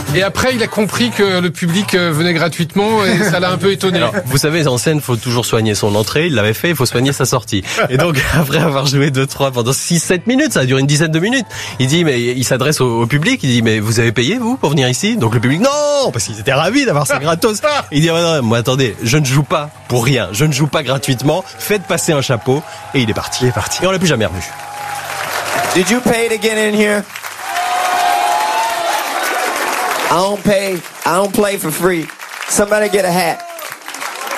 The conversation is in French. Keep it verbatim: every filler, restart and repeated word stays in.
Et après, il a compris que le public venait gratuitement et ça l'a un peu étonné. Alors, vous savez, en scène, faut toujours soigner son entrée. Il l'avait fait, il faut soigner sa sortie. Et donc, après avoir joué deux, trois, pendant six, sept minutes, ça a duré une dizaine de minutes. Il dit, mais il s'adresse au, au public. Il dit, mais vous avez payé, vous, pour venir ici? Donc le public, non, parce qu'ils étaient ravis d'avoir ça gratos. Il dit, ah, non, moi, attendez, je ne joue pas pour rien. Je ne joue pas gratuitement. Faites passer un chapeau. Et il est parti. Il est parti. Et on l'a plus jamais revu. Did you pay to get in here? I don't pay. I don't play for free. Somebody get a hat.